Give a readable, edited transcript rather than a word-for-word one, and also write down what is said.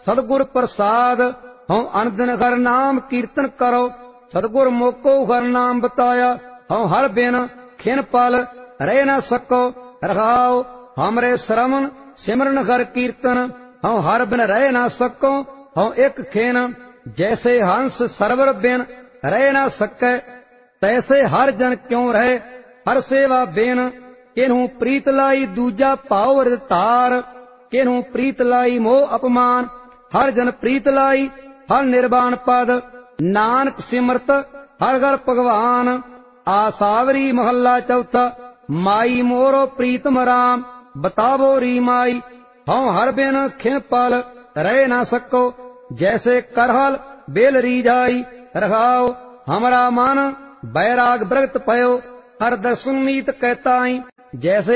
सतगुर प्रसाद हूँ अनदिन हर नाम कीर्तन करो। सतगुर मोको हर नाम बताया हूँ हर बिन खिन पल रह न सको। रखाओ हमरे श्रवण सिमरन हर कीर्तन हूँ हर बिन रह न सको। हूँ एक खिन जैसे हंस सरवर बिन रह न सकै, तैसे हर जन क्यों रहे हर सेवा बिन। किन्हू प्रीत लाई दूजा पाओ तार, किन्हू प्रीत लाई मोह अपमान हर जन प्रीत लाई हर निर्वाण पद। नानक सिमरत हर घर भगवान। आसावरी महला चौथा। माई मोरो प्रीतम राम बतावो री माई। हूँ हर बिन खिन पल रह न सको, जैसे करहल बेल रीझाई। रखाओ हमरा मन बैराग ब्रगत पयो हर दर्शन मीत कहताई। जैसे